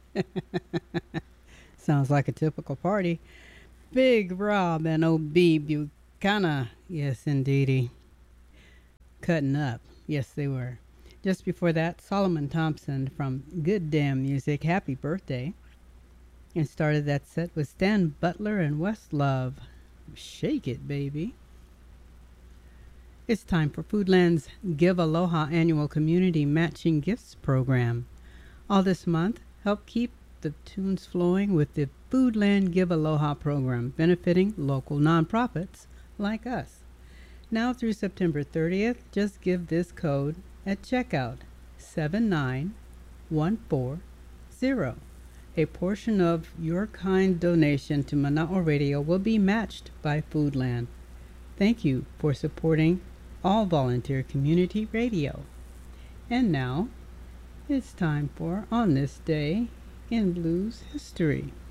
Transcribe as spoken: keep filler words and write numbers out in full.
Sounds like a typical party. Big Rob and O B Buchanan. Yes, indeedy. Cutting up. Yes, they were. Just before that, Solomon Thompson from Good Damn Music. Happy birthday. And started that set with Stan Butler and Westlove. Shake it, baby. It's time for Foodland's Give Aloha annual community matching gifts program. All this month, help keep the tunes flowing with the Foodland Give Aloha program, benefiting local nonprofits like us. Now through September thirtieth, just give this code at checkout seven nine one four zero. A portion of your kind donation to Mana'o Radio will be matched by Foodland. Thank you for supporting all volunteer community radio. And now it's time for On This Day in Blues History.